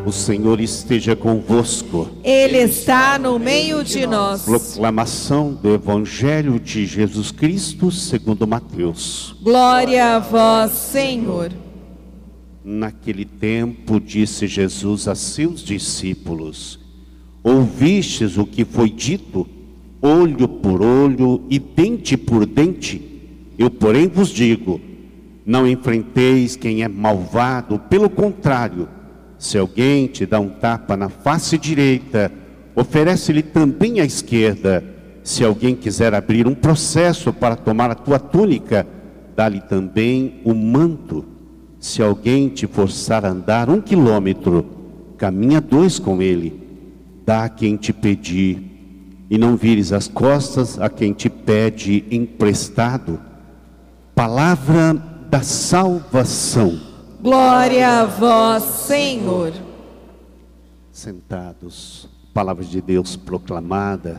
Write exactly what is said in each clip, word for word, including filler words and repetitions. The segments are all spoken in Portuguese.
O Senhor esteja convosco. Ele está no meio de nós. Proclamação do Evangelho de Jesus Cristo segundo Mateus. Glória a vós, Senhor. Naquele tempo disse Jesus a seus discípulos: ouvistes o que foi dito, olho por olho e dente por dente? Eu, porém, vos digo, não enfrenteis quem é malvado, pelo contrário, se alguém te dá um tapa na face direita, oferece-lhe também a esquerda. Se alguém quiser abrir um processo para tomar a tua túnica, dá-lhe também o manto. Se alguém te forçar a andar um quilômetro, caminha dois com ele. Dá a quem te pedir, e não vires as costas a quem te pede emprestado. Palavra da salvação. Glória a vós, Senhor. Sentados, palavra de Deus proclamada.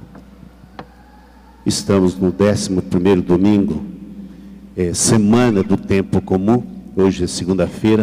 Estamos no décimo primeiro domingo, é, semana do tempo comum. Hoje é segunda-feira.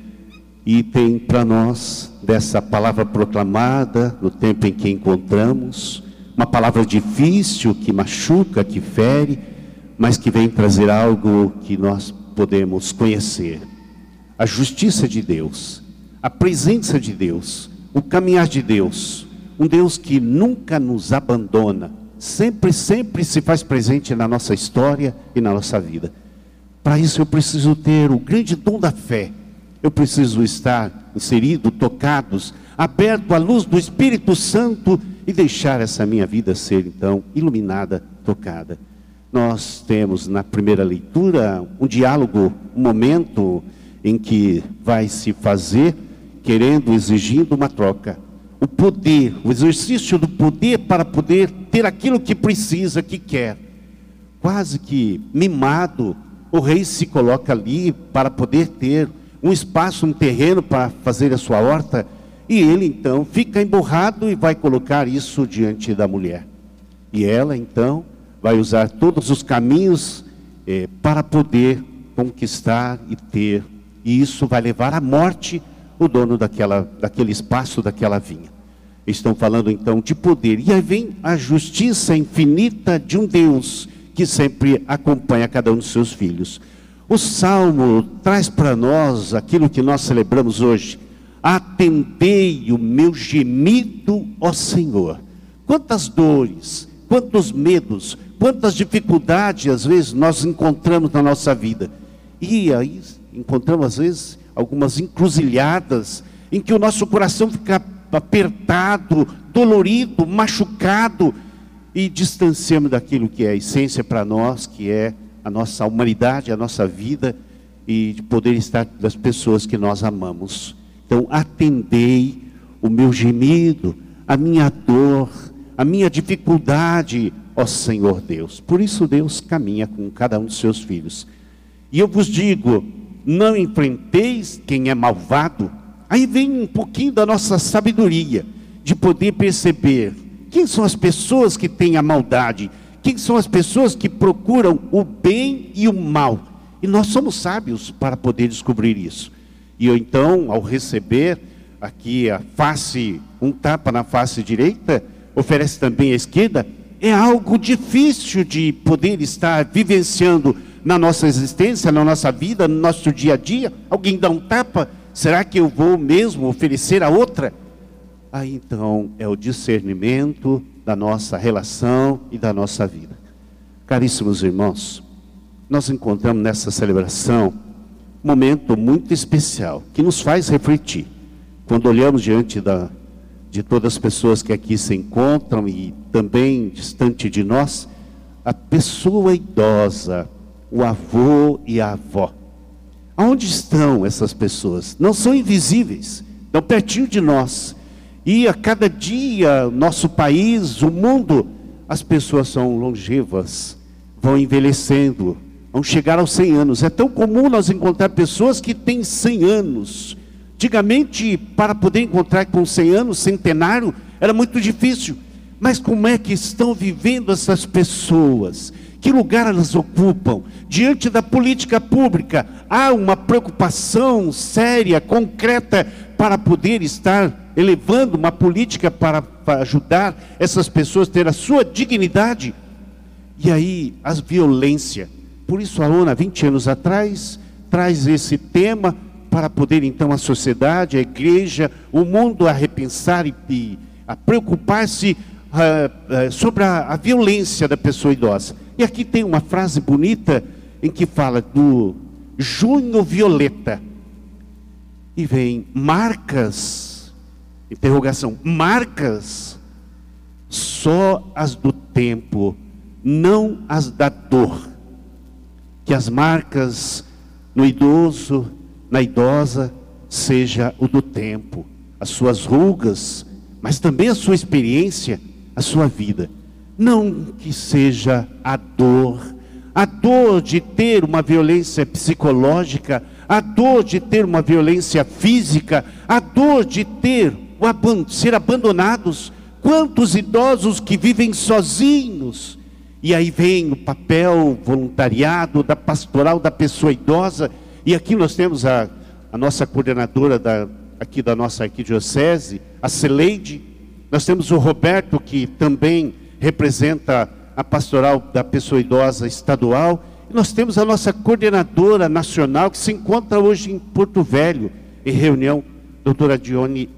E tem para nós, dessa palavra proclamada, no tempo em que encontramos, uma palavra difícil, que machuca, que fere, mas que vem trazer algo que nós podemos conhecer. A justiça de Deus, a presença de Deus, o caminhar de Deus, um Deus que nunca nos abandona, sempre, sempre se faz presente na nossa história e na nossa vida. Para isso eu preciso ter o grande dom da fé, eu preciso estar inserido, tocados, aberto à luz do Espírito Santo e deixar essa minha vida ser então iluminada, tocada. Nós temos na primeira leitura um diálogo, um momento em que vai se fazer, querendo, exigindo uma troca. O poder, o exercício do poder para poder ter aquilo que precisa, que quer. Quase que mimado, o rei se coloca ali para poder ter um espaço, um terreno para fazer a sua horta. E ele então fica emburrado e vai colocar isso diante da mulher. E ela então vai usar todos os caminhos eh, para poder conquistar e ter. E isso vai levar à morte o dono daquela, daquele espaço, daquela vinha. Estão falando então de poder. E aí vem a justiça infinita de um Deus que sempre acompanha cada um dos seus filhos. O Salmo traz para nós aquilo que nós celebramos hoje. Atendei o meu gemido, ó Senhor. Quantas dores, quantos medos, quantas dificuldades às vezes nós encontramos na nossa vida. E aí encontramos às vezes algumas encruzilhadas em que o nosso coração fica apertado, dolorido, machucado e distanciamos daquilo que é a essência para nós, que é a nossa humanidade, a nossa vida e de poder estar das pessoas que nós amamos. Então atendei o meu gemido, a minha dor, a minha dificuldade, ó Senhor Deus. Por isso Deus caminha com cada um dos seus filhos. E eu vos digo, não enfrenteis quem é malvado. Aí vem um pouquinho da nossa sabedoria, de poder perceber quem são as pessoas que têm a maldade, quem são as pessoas que procuram o bem e o mal. E nós somos sábios para poder descobrir isso. E eu então, ao receber aqui a face, um tapa na face direita, oferece também a esquerda, é algo difícil de poder estar vivenciando na nossa existência, na nossa vida, no nosso dia a dia. Alguém dá um tapa, será que eu vou mesmo oferecer a outra? Aí então é o discernimento da nossa relação e da nossa vida. Caríssimos irmãos, nós encontramos nessa celebração um momento muito especial, que nos faz refletir. Quando olhamos diante da, de todas as pessoas que aqui se encontram e também distante de nós, a pessoa idosa, o avô e a avó. Aonde estão essas pessoas? Não são invisíveis, estão pertinho de nós. E a cada dia, nosso país, o mundo, as pessoas são longevas, vão envelhecendo, vão chegar aos cem anos. É tão comum nós encontrar pessoas que têm cem anos. Antigamente, para poder encontrar com cem anos, centenário, era muito difícil. Mas como é que estão vivendo essas pessoas? Que lugar elas ocupam? Diante da política pública, há uma preocupação séria, concreta, para poder estar elevando uma política para, para ajudar essas pessoas a ter a sua dignidade? E aí, a violência. Por isso a ONU, há vinte anos atrás, traz esse tema para poder então a sociedade, a igreja, o mundo a repensar e, e a preocupar-se uh, uh, sobre a, a violência da pessoa idosa. E aqui tem uma frase bonita em que fala do junho violeta. E vem marcas, interrogação, marcas, só as do tempo, não as da dor. Que as marcas no idoso, na idosa, seja o do tempo, as suas rugas, mas também a sua experiência, a sua vida. Não que seja a dor, a dor de ter uma violência psicológica, a dor de ter uma violência física, a dor de ter, ser abandonados. Quantos idosos que vivem sozinhos? E aí vem o papel voluntariado da pastoral da pessoa idosa. E aqui nós temos a, a nossa coordenadora da, aqui da nossa arquidiocese, a Celeide. Nós temos o Roberto, que também representa a pastoral da pessoa idosa estadual. E nós temos a nossa coordenadora nacional, que se encontra hoje em Porto Velho, em reunião, doutora Dione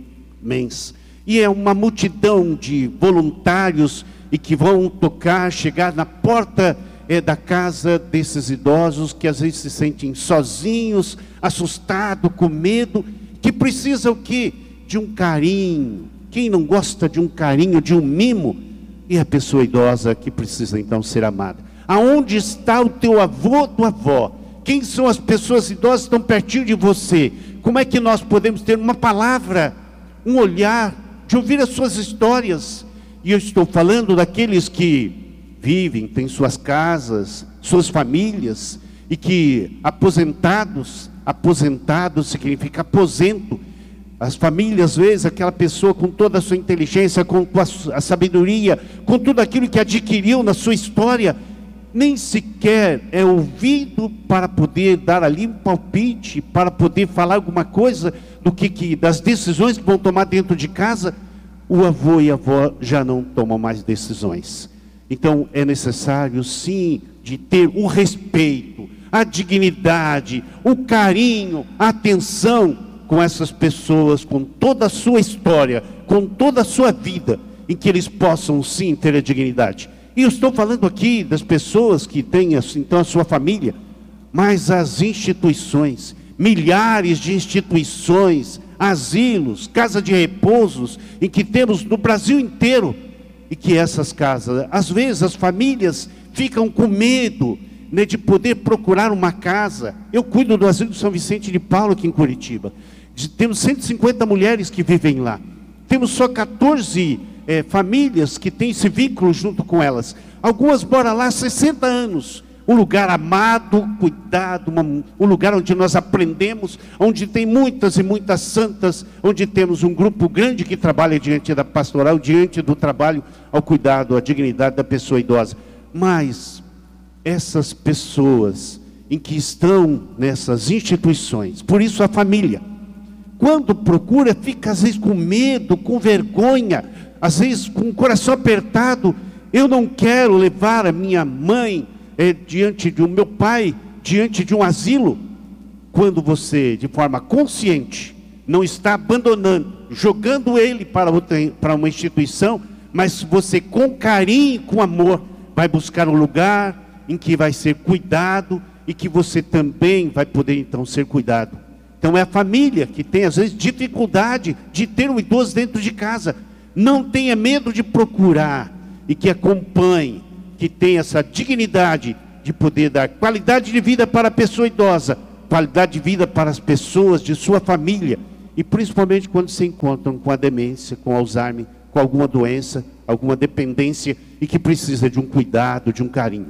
Mens. E é uma multidão de voluntários e que vão tocar, chegar na porta é, da casa desses idosos que às vezes se sentem sozinhos, assustados, com medo, que precisam o quê? De um carinho. Quem não gosta de um carinho, de um mimo? E a pessoa idosa que precisa então ser amada. Aonde está o teu avô, tua avó? Quem são as pessoas idosas que estão pertinho de você? Como é que nós podemos ter uma palavra, um olhar, de ouvir as suas histórias? E eu estou falando daqueles que vivem, têm suas casas, suas famílias, e que aposentados, aposentados significa aposento. As famílias, às vezes, aquela pessoa com toda a sua inteligência, com a sabedoria, com tudo aquilo que adquiriu na sua história, nem sequer é ouvido para poder dar ali um palpite, para poder falar alguma coisa do que, que das decisões que vão tomar dentro de casa. O avô e a avó já não tomam mais decisões. Então é necessário sim de ter o respeito, a dignidade, o carinho, a atenção com essas pessoas, com toda a sua história, com toda a sua vida, em que eles possam sim ter a dignidade. E eu estou falando aqui das pessoas que têm então a sua família, mas as instituições, milhares de instituições, asilos, casas de repousos, em que temos no Brasil inteiro, e que essas casas, às vezes as famílias ficam com medo, né, de poder procurar uma casa. Eu cuido do asilo de São Vicente de Paulo aqui em Curitiba. De, temos cento e cinquenta mulheres que vivem lá. Temos só quatorze é, famílias que têm esse vínculo junto com elas. Algumas moram lá há sessenta anos. Um lugar amado, cuidado, uma, um lugar onde nós aprendemos, onde tem muitas e muitas santas, onde temos um grupo grande que trabalha diante da pastoral, diante do trabalho ao cuidado, à dignidade da pessoa idosa. Mas essas pessoas em que estão nessas instituições, por isso a família, quando procura, fica às vezes com medo, com vergonha, às vezes com o coração apertado. Eu não quero levar a minha mãe É, diante de um meu pai, diante de um asilo. Quando você, de forma consciente, não está abandonando, jogando ele para, outra, para uma instituição, mas você com carinho, com amor, vai buscar um lugar em que vai ser cuidado e que você também vai poder então ser cuidado. Então é a família que tem às vezes dificuldade de ter um idoso dentro de casa. Não tenha medo de procurar, e que acompanhe, que tem essa dignidade de poder dar qualidade de vida para a pessoa idosa, qualidade de vida para as pessoas de sua família, e principalmente quando se encontram com a demência, com Alzheimer, com alguma doença, alguma dependência, e que precisa de um cuidado, de um carinho.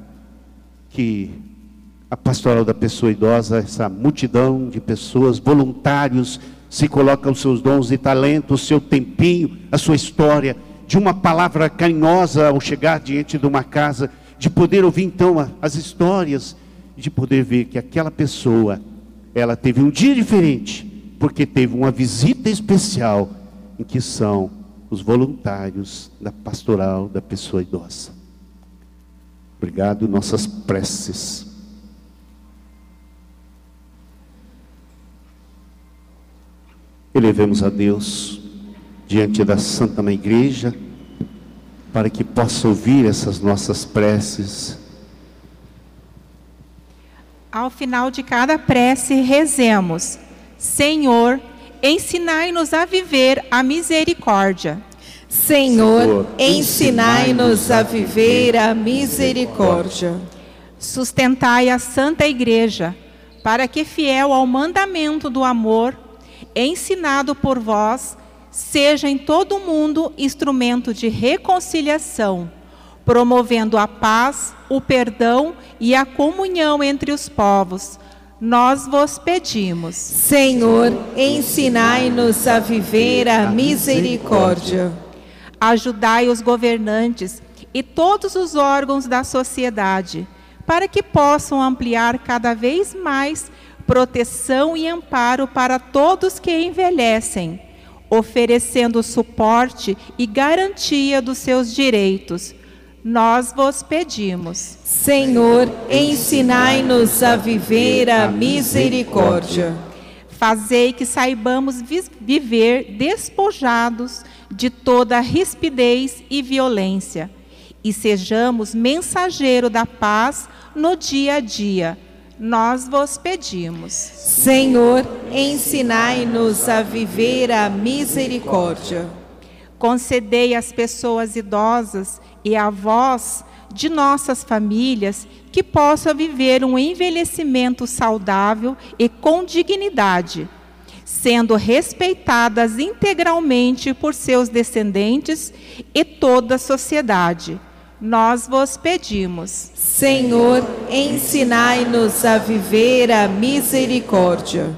Que a pastoral da pessoa idosa, essa multidão de pessoas, voluntários, se colocam os seus dons e talentos, o seu tempinho, a sua história, de uma palavra carinhosa ao chegar diante de uma casa, de poder ouvir então as histórias, de poder ver que aquela pessoa, ela teve um dia diferente, porque teve uma visita especial, em que são os voluntários da pastoral da pessoa idosa. Obrigado, nossas preces. Elevemos a Deus diante da Santa Mãe Igreja, para que possa ouvir essas nossas preces. Ao final de cada prece, rezemos: Senhor, ensinai-nos a viver a misericórdia. Senhor, ensinai-nos a viver a misericórdia. Sustentai a Santa Igreja, para que, fiel ao mandamento do amor, ensinado por vós, seja em todo o mundo instrumento de reconciliação, promovendo a paz, o perdão e a comunhão entre os povos. Nós vos pedimos. Senhor, ensinai-nos a viver a misericórdia. Ajudai os governantes e todos os órgãos da sociedade, para que possam ampliar cada vez mais proteção e amparo para todos que envelhecem, oferecendo suporte e garantia dos seus direitos. Nós vos pedimos. Senhor, ensinai-nos a viver a misericórdia. Fazei que saibamos viver despojados de toda rispidez e violência, e sejamos mensageiro da paz no dia a dia. Nós vos pedimos. Senhor, ensinai-nos a viver a misericórdia. Concedei às pessoas idosas e avós de nossas famílias que possam viver um envelhecimento saudável e com dignidade, sendo respeitadas integralmente por seus descendentes e toda a sociedade. Nós vos pedimos. Senhor, ensinai-nos a viver a misericórdia.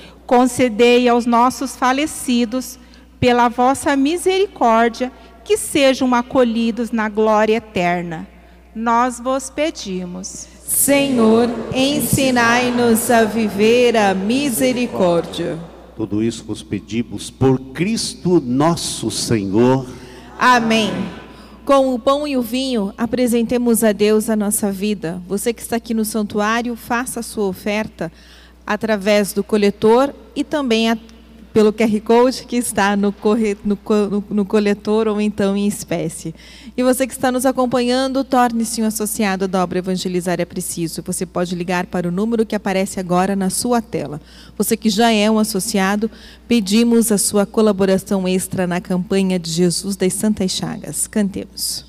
Concedei aos nossos falecidos, pela vossa misericórdia, que sejam acolhidos na glória eterna. Nós vos pedimos. Senhor, ensinai-nos a viver a misericórdia. Tudo isso vos pedimos por Cristo nosso Senhor. Amém. Com o pão e o vinho, apresentemos a Deus a nossa vida. Você que está aqui no santuário, faça a sua oferta através do coletor e também a, pelo Q R Code que está no, corre, no, no, no coletor ou então em espécie. E você que está nos acompanhando, torne-se um associado da obra Evangelizar é Preciso. Você pode ligar para o número que aparece agora na sua tela. Você que já é um associado, pedimos a sua colaboração extra na campanha de Jesus das Santas Chagas. Cantemos.